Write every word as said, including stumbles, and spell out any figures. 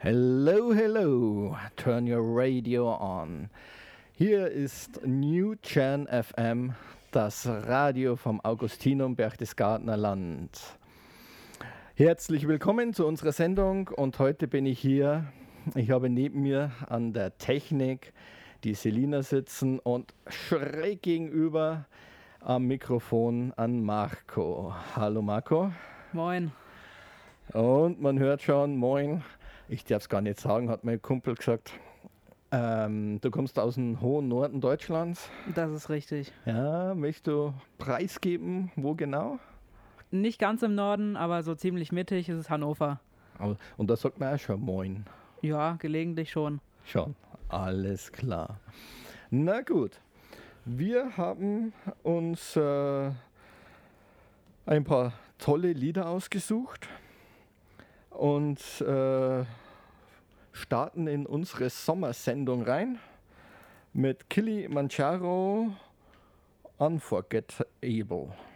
Hello, hello, turn your radio on. Hier ist New Gen F M, das Radio vom Augustinum Berchtesgadener Land. Herzlich willkommen zu unserer Sendung und heute bin ich hier. Ich habe neben mir an der Technik die Selina sitzen und schräg gegenüber am Mikrofon an Marco. Hallo Marco. Moin. Und man hört schon, moin. Ich darf es gar nicht sagen, hat mein Kumpel gesagt. Ähm, du kommst aus dem hohen Norden Deutschlands. Das ist richtig. Ja, möchtest du preisgeben, wo genau? Nicht ganz im Norden, aber so ziemlich mittig ist es Hannover. Und da sagt man auch schon moin. Ja, gelegentlich schon. Schon, alles klar. Na gut, wir haben uns äh, ein paar tolle Lieder ausgesucht und äh, starten in unsere Sommersendung rein mit Kilimanjaro Unforgettable.